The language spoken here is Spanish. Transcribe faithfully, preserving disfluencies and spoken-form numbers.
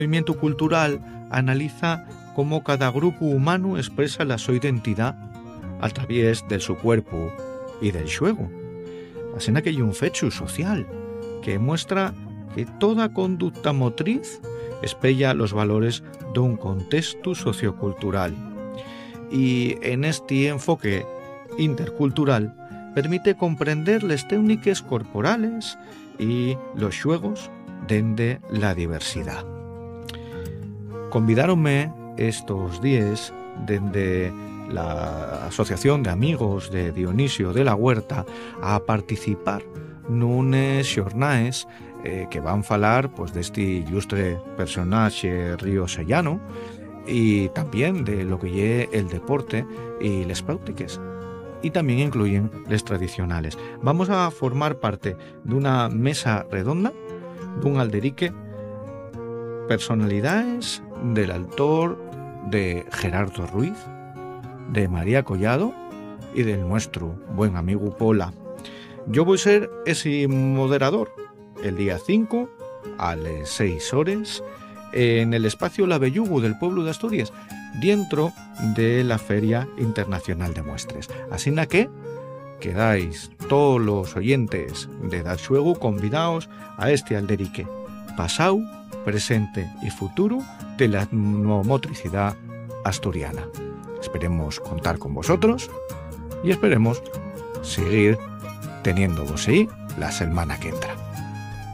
movimiento cultural analiza cómo cada grupo humano expresa la su identidad a través de su cuerpo y del xuego. Así que hay un fecho social que muestra que toda conducta motriz espella los valores de un contexto sociocultural. Y en este enfoque intercultural permite comprender las técnicas corporales y los xuegos dende la diversidad. Convidáronme estos días dende la Asociación de Amigos de Dionisio de la Huerta a participar nunes xornaes eh, que van falar pues, de este ilustre personaje riosellano y también de lo que lle el deporte y les prácticas. Y también incluyen les tradicionales. Vamos a formar parte de una mesa redonda, de un alderique, personalidades del autor de Gerardo Ruiz, de María Collado y del nuestro buen amigo Pola. Yo voy a ser ese moderador el día cinco a las seis horas en el espacio La Bellugo del pueblo de Asturias, dentro de la Feria Internacional de Muestres. Así que quedáis todos los oyentes de Dachuego convidados a este alderique, pasado, presente y futuro de la motricidad asturiana. Esperemos contar con vosotros y esperemos seguir teniéndovos ahí la semana que entra.